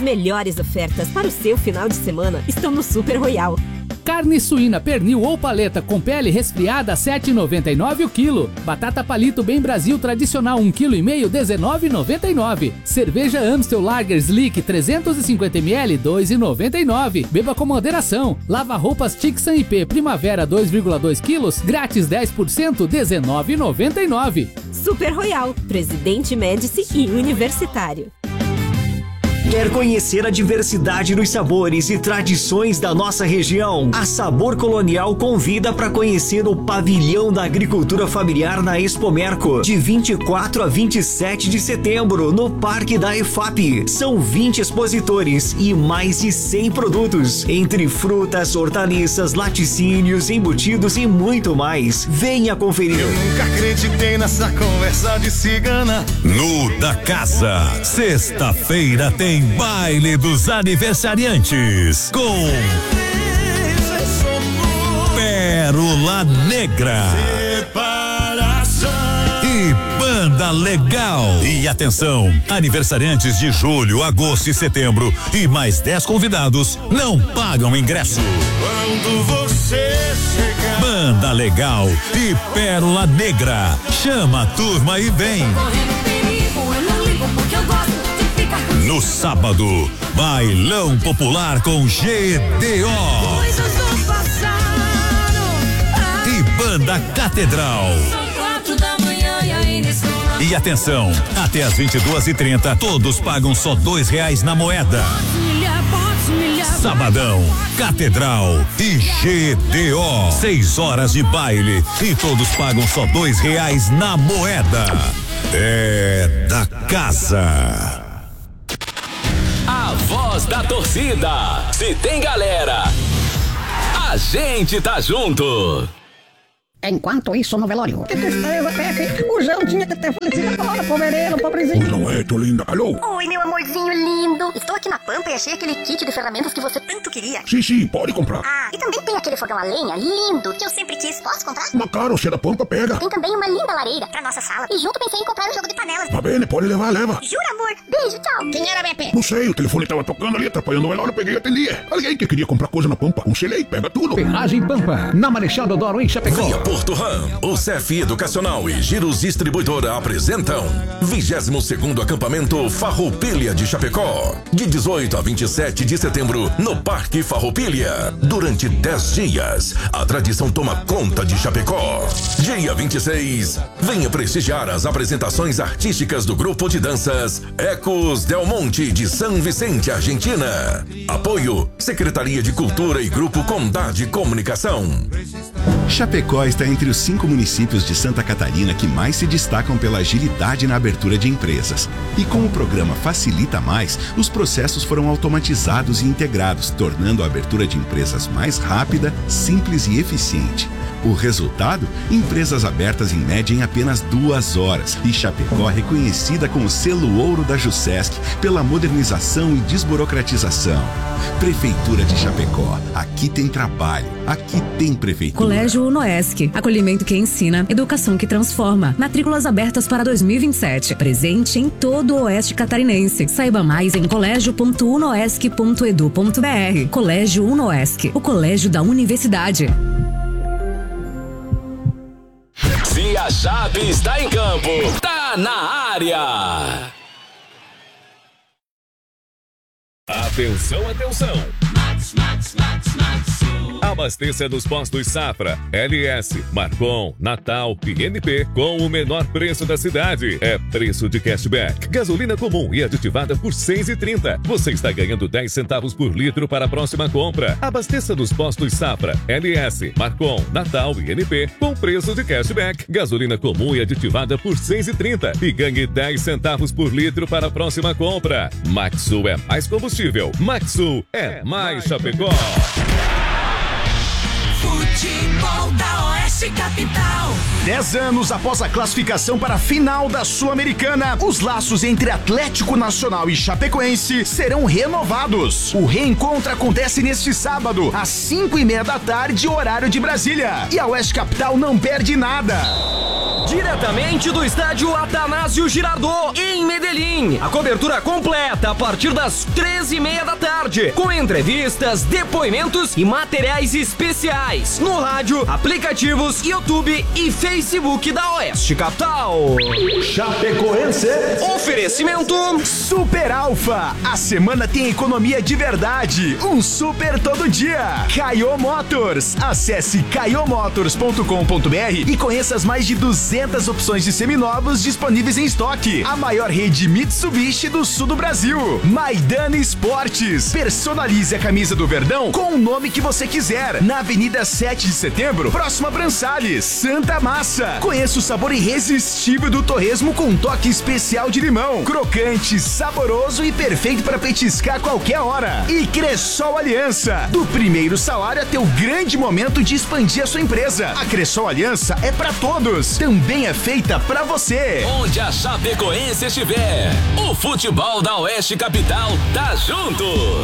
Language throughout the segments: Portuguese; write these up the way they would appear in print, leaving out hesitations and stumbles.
melhores ofertas para o seu final de semana estão no Super Royal. Carne suína, pernil ou paleta com pele resfriada, R$ 7,99 o quilo. Batata palito Bem Brasil tradicional, 1,5 kg, R$ 19,99. Cerveja Amstel Lager Slick 350ml, R$ 2,99. Beba com moderação. Lava roupas Tixan IP Primavera 2,2 kg, grátis 10%, R$ 19,99. Super Royal, Presidente Médici e Universitário. Quer conhecer a diversidade dos sabores e tradições da nossa região? A Sabor Colonial convida para conhecer o Pavilhão da Agricultura Familiar na Expomerco, de 24 a 27 de setembro, no Parque da EFAP. São 20 expositores e mais de 100 produtos, entre frutas, hortaliças, laticínios, embutidos e muito mais. Venha conferir. Eu nunca acreditei nessa conversa de cigana. No da Casa, sexta-feira tem Baile dos Aniversariantes com Pérola Negra e Banda Legal. E atenção, aniversariantes de julho, agosto e setembro e mais 10 convidados não pagam ingresso. Quando você chegar, Banda Legal e Pérola Negra. Chama a turma e vem. No sábado, Bailão Popular com GDO e Banda Catedral. E atenção, até às 22h30 todos pagam só R$2 na moeda. Sabadão, Catedral e GDO. 6 horas de baile e todos pagam só R$2 na moeda. É da casa. A voz da torcida. Se tem galera, a gente tá junto. Enquanto isso, no velório. Que tristeza, Pepe. O João tinha que ter falecido agora, pobreiro, pobrezinho. Não é, tô linda. Alô? Oi, meu amorzinho lindo. Estou aqui na Pampa e achei aquele kit de ferramentas que você tanto queria. Sim, pode comprar. Ah, e também tem aquele fogão a lenha lindo que eu sempre quis. Posso comprar? Mas claro, se é da Pampa, pega. Tem também uma linda lareira pra nossa sala. E junto pensei em comprar um jogo de panelas. Tá bem, pode levar, leva. Jura, amor? Beijo, tchau. Quem era, Pepe? Não sei, o telefone tava tocando ali, atrapalhando o velório, eu peguei e atendi. Alguém que queria comprar coisa na Pampa, conselhei, pega tudo. Ferragem Pampa, na Marechal Deodoro, em Chapecó. Via Porto Ram, o CEF Educacional e Giros Distribuidora apresentam 22º Acampamento Farroupilha de Chapecó, de 18 a 27 de setembro, no Parque Farroupilha. Durante 10 dias, a tradição toma conta de Chapecó. Dia 26, venha prestigiar as apresentações artísticas do grupo de danças Ecos Del Monte de São Vicente, Argentina. Apoio, Secretaria de Cultura e Grupo Condade Comunicação. Chapecó está entre os 5 municípios de Santa Catarina que mais se destacam pela agilidade na abertura de empresas. E com o programa Facilita Mais, os processos foram automatizados e integrados, tornando a abertura de empresas mais rápida, simples e eficiente. O resultado? Empresas abertas em média em apenas 2 horas. E Chapecó reconhecida com o selo ouro da Jusesc pela modernização e desburocratização. Prefeitura de Chapecó. Aqui tem trabalho. Aqui tem prefeitura. Colégio Unoesc. Acolhimento que ensina, educação que transforma. Matrículas abertas para 2027. Presente em todo o Oeste Catarinense. Saiba mais em colégio.unoesc.edu.br. Colégio Unoesc. O colégio da universidade. Se a Chape está em campo, tá na área. Atenção, atenção. Abasteça nos postos Safra, LS, Marcon, Natal e NP com o menor preço da cidade. É preço de cashback. Gasolina comum e aditivada por R$ 6,30. Você está ganhando 10 centavos por litro para a próxima compra. Abasteça nos postos Safra, LS, Marcon, Natal e NP com preço de cashback. Gasolina comum e aditivada por R$ 6,30 e ganhe 10 centavos por litro para a próxima compra. Maxsul é mais combustível. Maxsul é mais Chapecó. Futebol da Oeste. Oeste Capital. 10 anos após a classificação para a final da Sul-Americana, os laços entre Atlético Nacional e Chapecoense serão renovados. O reencontro acontece neste sábado, às 5:30 da tarde, horário de Brasília. E a Oeste Capital não perde nada. Diretamente do estádio Atanásio Girardot, em Medellín. A cobertura completa a partir das 13:30 da tarde, com entrevistas, depoimentos e materiais especiais no rádio, aplicativos, YouTube e Facebook da Oeste Capital. Chapecoense. Oferecimento Super Alfa. A semana tem economia de verdade. Um super todo dia. Caio Motors. Acesse caiomotors.com.br e conheça as mais de 200 opções de seminovos disponíveis em estoque. A maior rede Mitsubishi do sul do Brasil. Maidana Esportes. Personalize a camisa do Verdão com o nome que você quiser. Na Avenida 7 de Setembro, próxima a Brançales, Santa Massa. Conheça o sabor irresistível do torresmo com um toque especial de limão. Crocante, saboroso e perfeito para petiscar a qualquer hora. E Cressol Aliança. Do primeiro salário até o grande momento de expandir a sua empresa. A Cressol Aliança é para todos. Também é feita para você. Onde a Chapecoense estiver, o futebol da Oeste Capital tá junto.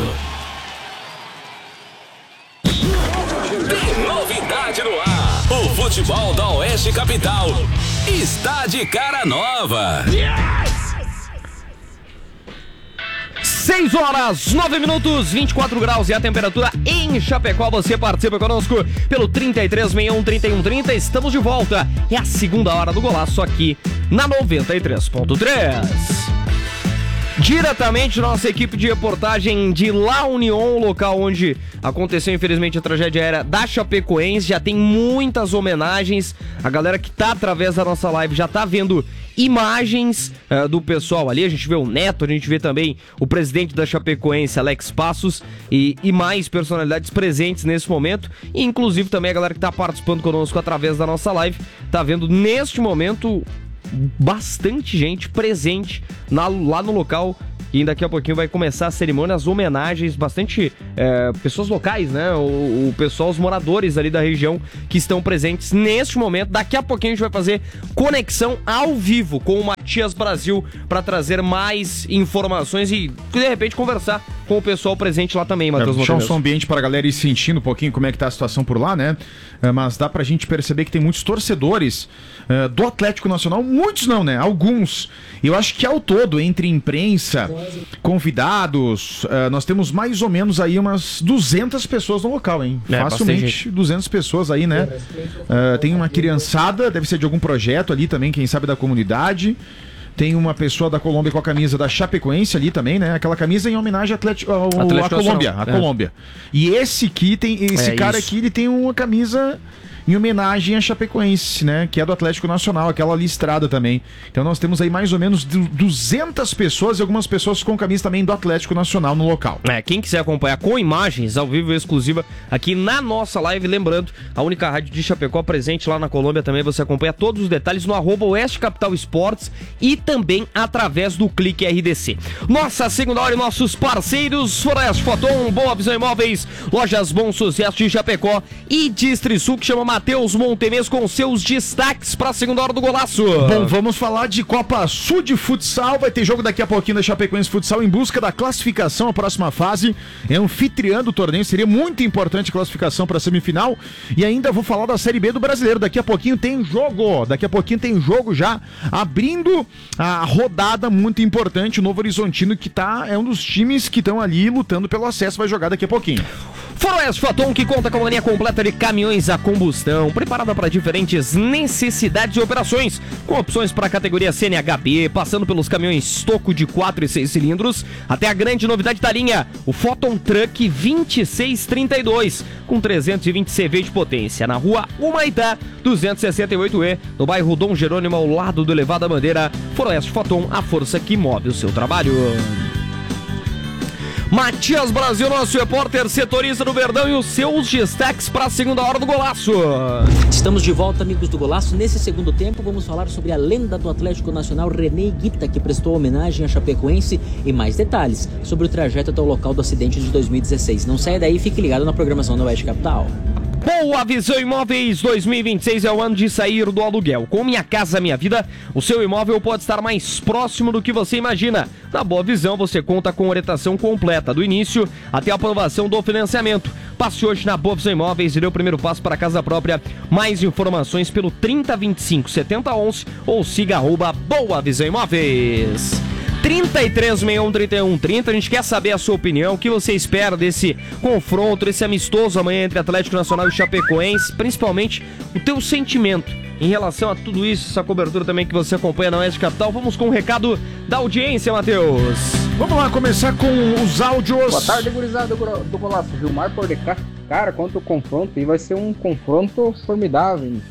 Tem novidade no ar. O futebol da Oeste Capital está de cara nova. 6 horas, 9 minutos, 24 graus e a temperatura em Chapecó. Você participa conosco pelo 3361-3130. Estamos de volta. É a segunda hora do Golaço aqui na 93.3. Diretamente nossa equipe de reportagem de La Union, local onde aconteceu infelizmente a tragédia aérea da Chapecoense. Já tem muitas homenagens. A galera que tá através da nossa live já tá vendo imagens do pessoal ali. A gente vê o Neto, a gente vê também o presidente da Chapecoense, Alex Passos, e mais personalidades presentes nesse momento. E inclusive também a galera que tá participando conosco através da nossa live tá vendo neste momento bastante gente presente lá no local. E daqui a pouquinho vai começar a cerimônia, as homenagens, bastante pessoas locais, né? O pessoal, os moradores ali da região que estão presentes neste momento. Daqui a pouquinho a gente vai fazer conexão ao vivo com o Matias Brasil para trazer mais informações e, de repente, conversar com o pessoal presente lá também, Matheus. Deixar um som ambiente para a galera ir sentindo um pouquinho como é que tá a situação por lá, né? Mas dá pra gente perceber que tem muitos torcedores do Atlético Nacional, muitos não, né? Alguns. Eu acho que ao todo, entre imprensa, convidados, nós temos mais ou menos aí umas 200 pessoas no local, hein? Facilmente 200 pessoas aí, né? Tem uma criançada, deve ser de algum projeto ali também, quem sabe da comunidade. Tem uma pessoa da Colômbia com a camisa da Chapecoense ali também, né? Aquela camisa em homenagem à Colômbia. E esse cara aqui, ele tem uma camisa em homenagem à Chapecoense, né? Que é do Atlético Nacional, aquela listrada também. Então nós temos aí mais ou menos 200 pessoas e algumas pessoas com camisa também do Atlético Nacional no local. Quem quiser acompanhar com imagens ao vivo e exclusiva aqui na nossa live, lembrando, a única rádio de Chapecó presente lá na Colômbia também, você acompanha todos os detalhes no @Oeste Capital Esportes e também através do Clique RDC. Nossa segunda hora e nossos parceiros, Forest Foton, Boa Visão Imóveis, Lojas Bom Sucesso de Chapecó e Distrisul, que chama Matheus Montemez com seus destaques para a segunda hora do Golaço. Bom, vamos falar de Copa Sul de Futsal. Vai ter jogo daqui a pouquinho da Chapecoense Futsal em busca da classificação à próxima fase. É anfitriã do torneio, seria muito importante a classificação para a semifinal. E ainda vou falar da Série B do Brasileiro. Daqui a pouquinho tem jogo já abrindo a rodada muito importante. O Novo Horizontino que é um dos times que estão ali lutando pelo acesso, vai jogar daqui a pouquinho. Forest Foton, que conta com uma linha completa de caminhões a combustão, preparada para diferentes necessidades e operações, com opções para a categoria CNHB, passando pelos caminhões toco de 4 e 6 cilindros, até a grande novidade da linha, o Foton Truck 2632, com 320 CV de potência, na rua Humaitá, 268E, no bairro Dom Jerônimo, ao lado do Elevado à Bandeira. Forest Foton, a força que move o seu trabalho. Matias Brasil, nosso repórter setorista do Verdão, e os seus destaques para a segunda hora do Golaço. Estamos de volta, amigos do Golaço. Nesse segundo tempo, vamos falar sobre a lenda do Atlético Nacional, René Higuita, que prestou homenagem à Chapecoense, e mais detalhes sobre o trajeto até o local do acidente de 2016. Não saia daí, fique ligado na programação da Oeste Capital. Boa Visão Imóveis 2026 é o ano de sair do aluguel. Com Minha Casa Minha Vida, o seu imóvel pode estar mais próximo do que você imagina. Na Boa Visão você conta com orientação completa, do início até a aprovação do financiamento. Passe hoje na Boa Visão Imóveis e dê o primeiro passo para a casa própria. Mais informações pelo 3025 7011 ou siga @Boa Visão Imóveis. 3361-3130, a gente quer saber a sua opinião, o que você espera desse confronto, desse amistoso amanhã entre Atlético Nacional e Chapecoense, principalmente o teu sentimento em relação a tudo isso, essa cobertura também que você acompanha na Oeste Capital. Vamos com o recado da audiência, Matheus. Vamos lá, começar com os áudios. Boa tarde, gurizada do Golaço. Gilmar por de cá. Cara, quanto ao confronto, e vai ser um confronto formidável, hein?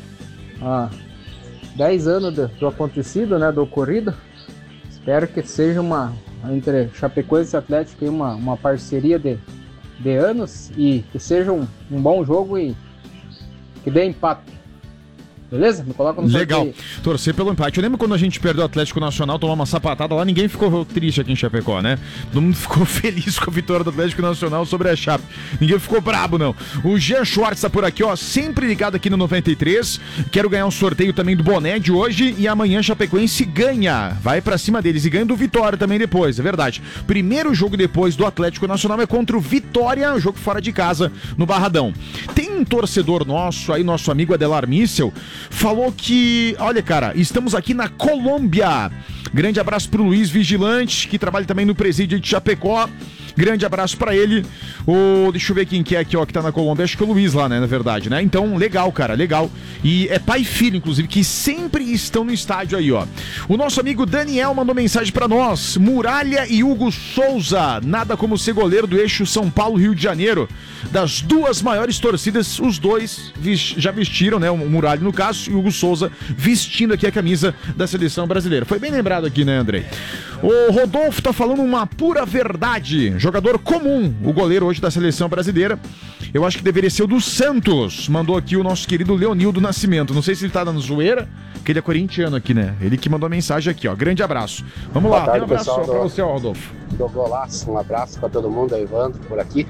10 anos do acontecido, né, do ocorrido. Espero que seja entre Chapecoense e Atlético uma parceria de anos e que seja um bom jogo e que dê empate. Beleza? Me coloca no Legal. sorteio. Torcer pelo empate. Eu lembro quando a gente perdeu o Atlético Nacional, tomou uma sapatada lá, ninguém ficou triste aqui em Chapecó, né? Todo mundo ficou feliz com a vitória do Atlético Nacional sobre a Chape. Ninguém ficou brabo, não. O Jean Schwartz tá por aqui, ó, sempre ligado aqui no 93. Quero ganhar um sorteio também do boné de hoje e amanhã Chapecoense ganha. Vai pra cima deles e ganha do Vitória também depois, é verdade. Primeiro jogo depois do Atlético Nacional é contra o Vitória, jogo fora de casa no Barradão. Tem um torcedor nosso aí, nosso amigo Adelar Missel, falou que, olha cara, estamos aqui na Colômbia. Grande abraço pro Luiz Vigilante, que trabalha também no presídio de Chapecó. Grande abraço pra ele. Deixa eu ver quem que é aqui, ó, que tá na Colômbia. Acho que é o Luiz lá, né, na verdade, né? Então, legal, cara, legal. E é pai e filho, inclusive, que sempre estão no estádio aí, ó. O nosso amigo Daniel mandou mensagem pra nós. Muralha e Hugo Souza. Nada como ser goleiro do eixo São Paulo-Rio de Janeiro. Das duas maiores torcidas, os dois já vestiram, né? O Muralha, no caso, e o Hugo Souza vestindo aqui a camisa da seleção brasileira. Foi bem lembrado aqui, né, Andrei? O Rodolfo tá falando uma pura verdade. Jogador comum, o goleiro hoje da seleção brasileira. Eu acho que deveria ser o do Santos. Mandou aqui o nosso querido Leonildo Nascimento. Não sei se ele tá dando zoeira, que ele é corintiano aqui, né? Ele que mandou a mensagem aqui, ó. Grande abraço. Vamos lá, tarde, um abraço pessoal, pra você, Rodolfo. Do Golaço, um abraço pra todo mundo, Evandro, por aqui.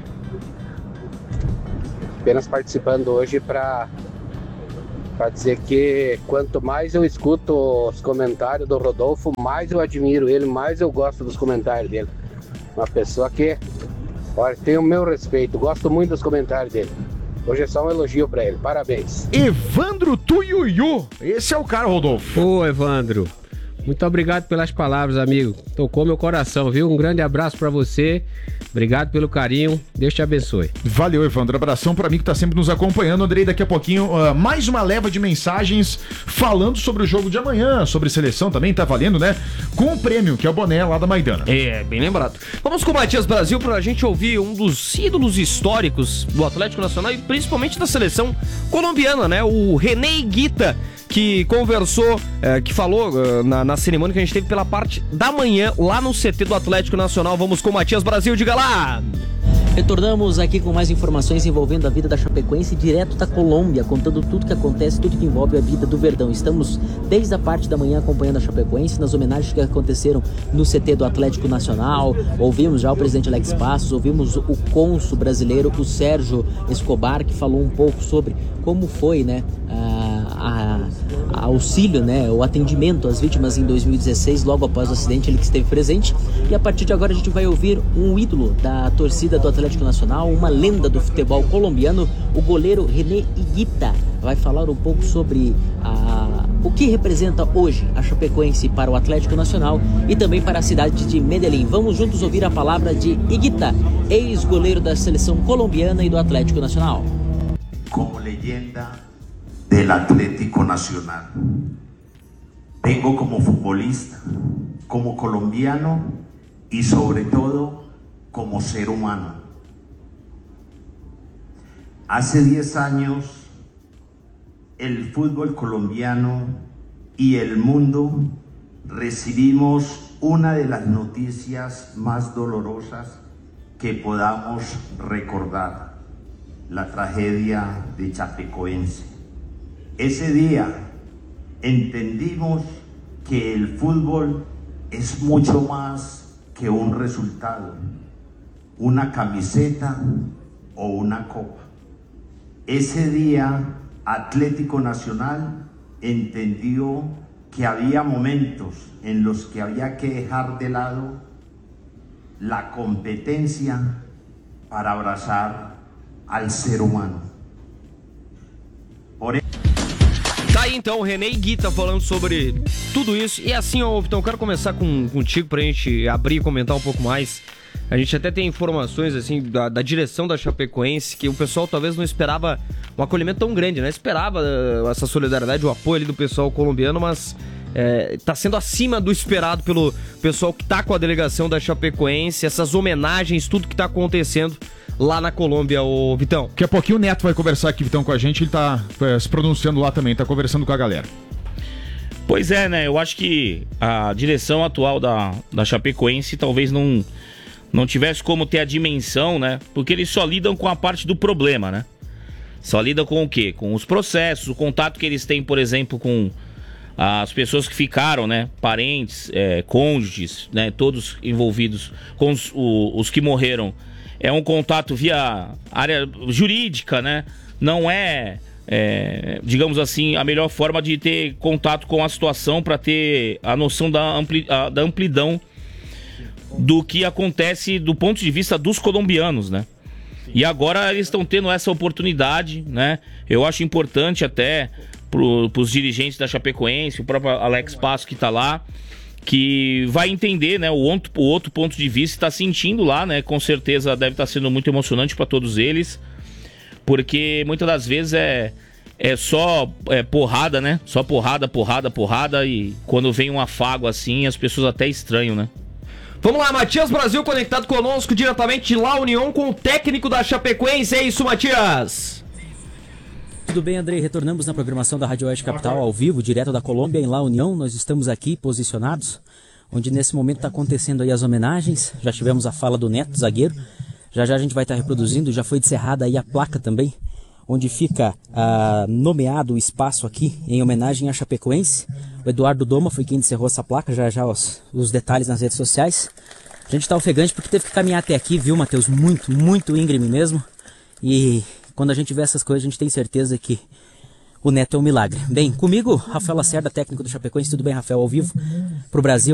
Apenas participando hoje pra dizer que quanto mais eu escuto os comentários do Rodolfo, mais eu admiro ele, mais eu gosto dos comentários dele. Uma pessoa que, olha, tem o meu respeito, gosto muito dos comentários dele. Hoje é só um elogio pra ele, parabéns. Evandro Tuiuiu, esse é o cara, Rodolfo. Ô, Evandro, muito obrigado pelas palavras, amigo. Tocou meu coração, viu? Um grande abraço pra você. Obrigado pelo carinho, Deus te abençoe. Valeu, Evandro, abração pro amigo que tá sempre nos acompanhando. Andrei, daqui a pouquinho, mais uma leva de mensagens falando sobre o jogo de amanhã, sobre seleção também, tá valendo, né? Com o prêmio, que é o boné lá da Maidana. É, bem lembrado. Vamos com o Matias Brasil pra gente ouvir um dos ídolos históricos do Atlético Nacional e principalmente da seleção colombiana, né? O René Higuita, que conversou, que falou na cerimônia que a gente teve pela parte da manhã lá no CT do Atlético Nacional. Vamos com o Matias Brasil, diga lá! Retornamos aqui com mais informações envolvendo a vida da Chapecoense direto da Colômbia, contando tudo que acontece, tudo que envolve a vida do Verdão. Estamos desde a parte da manhã acompanhando a Chapecoense nas homenagens que aconteceram no CT do Atlético Nacional. Ouvimos já o presidente Alex Passos, ouvimos o cônsul brasileiro, o Sérgio Escobar, que falou um pouco sobre como foi, né, auxílio, né, o atendimento às vítimas em 2016, logo após o acidente, ele que esteve presente. E a partir de agora a gente vai ouvir um ídolo da torcida do Atlético Nacional, uma lenda do futebol colombiano, o goleiro René Higuita. Vai falar um pouco sobre o que representa hoje a Chapecoense para o Atlético Nacional e também para a cidade de Medellín. Vamos juntos ouvir a palavra de Higuita, ex-goleiro da seleção colombiana e do Atlético Nacional. Como leyenda del Atlético Nacional. Vengo como futbolista, como colombiano y sobre todo como ser humano. Hace 10 años el fútbol colombiano y el mundo recibimos una de las noticias más dolorosas que podamos recordar, la tragedia de Chapecoense. Ese día entendimos que el fútbol es mucho más que un resultado, una camiseta o una copa. Ese día Atlético Nacional entendió que había momentos en los que había que dejar de lado la competencia para abrazar al ser humano. Tá aí então, o René Guita falando sobre tudo isso. E assim, então eu quero começar contigo pra gente abrir e comentar um pouco mais. A gente até tem informações assim da direção da Chapecoense, que o pessoal talvez não esperava um acolhimento tão grande, né? Esperava essa solidariedade, o apoio ali do pessoal colombiano, mas tá sendo acima do esperado pelo pessoal que tá com a delegação da Chapecoense, essas homenagens, tudo que tá acontecendo lá na Colômbia, ô Vitão. Daqui a pouquinho o Neto vai conversar aqui, Vitão, com a gente, ele tá se pronunciando lá também, tá conversando com a galera. Pois é, né? Eu acho que a direção atual da Chapecoense talvez não tivesse como ter a dimensão, né? Porque eles só lidam com a parte do problema, né? Só lidam com o quê? Com os processos, o contato que eles têm, por exemplo, com as pessoas que ficaram, né? Parentes, cônjuges, né? Todos envolvidos com os que morreram. É um contato via área jurídica, né? Não digamos assim, a melhor forma de ter contato com a situação para ter a noção da amplidão do que acontece do ponto de vista dos colombianos, né? E agora eles estão tendo essa oportunidade, né? Eu acho importante até pros dirigentes da Chapecoense, o próprio Alex Passo que tá lá, que vai entender, né, o outro ponto de vista, está sentindo lá, né? Com certeza deve estar sendo muito emocionante para todos eles, porque muitas das vezes é só porrada, né? Só porrada, e quando vem um afago assim, as pessoas até estranham, né? Vamos lá, Matias Brasil conectado conosco diretamente de La União com o técnico da Chapecoense. É isso, Matias? Tudo bem, Andrei? Retornamos na programação da Rádio Oeste Capital ao vivo, direto da Colômbia, em La União. Nós estamos aqui posicionados, onde nesse momento está acontecendo aí as homenagens. Já tivemos a fala do Neto, zagueiro. Já a gente vai estar reproduzindo, já foi encerrada aí a placa também, onde fica nomeado o espaço aqui em homenagem à Chapecoense. O Eduardo Doma foi quem encerrou essa placa, já os detalhes nas redes sociais. A gente tá ofegante porque teve que caminhar até aqui, viu, Matheus? Muito, muito íngreme mesmo. E quando a gente vê essas coisas, a gente tem certeza que o Neto é um milagre. Bem, comigo, Rafael Lacerda, técnico do Chapecoense. Tudo bem, Rafael? Ao vivo pro Brasil.